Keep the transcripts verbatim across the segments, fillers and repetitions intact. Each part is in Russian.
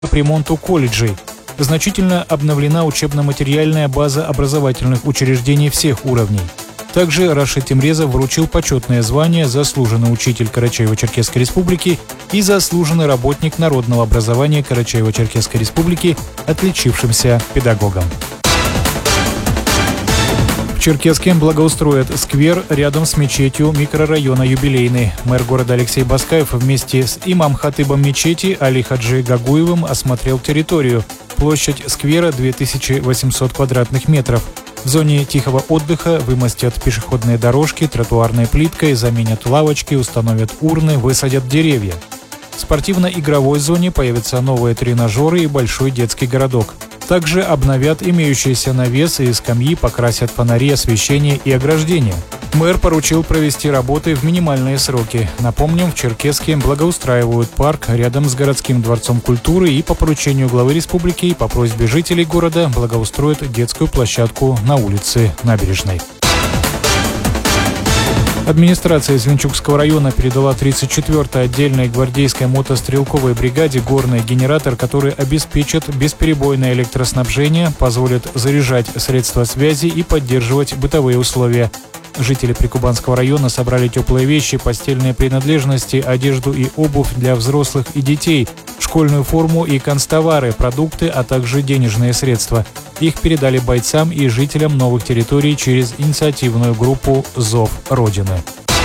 по ремонту колледжей. Значительно обновлена учебно-материальная база образовательных учреждений всех уровней. Также Рашид Темрезов вручил почетное звание «Заслуженный учитель Карачаево-Черкесской Республики» и «Заслуженный работник народного образования Карачаево-Черкесской Республики» отличившимся педагогам. В Черкесске благоустроят сквер рядом с мечетью микрорайона Юбилейный. Мэр города Алексей Баскаев вместе с имам-хатыбом мечети Али Хаджи Гагуевым осмотрел территорию. Площадь сквера две тысячи восемьсот квадратных метров. В зоне тихого отдыха вымостят пешеходные дорожки, тротуарной плиткой, заменят лавочки, установят урны, высадят деревья. В спортивно-игровой зоне появятся новые тренажеры и большой детский городок. Также обновят имеющиеся навесы и скамьи, покрасят фонари, освещение и ограждения. Мэр поручил провести работы в минимальные сроки. Напомним, в Черкесске благоустраивают парк рядом с городским дворцом культуры и по поручению главы республики и по просьбе жителей города благоустроят детскую площадку на улице Набережной. Администрация Звенчукского района передала тридцать четвёртой отдельной гвардейской мотострелковой бригаде горный генератор, который обеспечит бесперебойное электроснабжение, позволит заряжать средства связи и поддерживать бытовые условия. Жители Прикубанского района собрали теплые вещи, постельные принадлежности, одежду и обувь для взрослых и детей, школьную форму и канцтовары, продукты, а также денежные средства. Их передали бойцам и жителям новых территорий через инициативную группу «Зов Родины».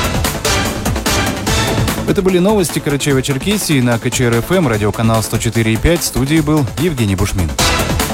Это были новости Карачаево-Черкесии на ка че эр эф эм, радиоканал сто четыре и пять. В студии был Евгений Бушмин.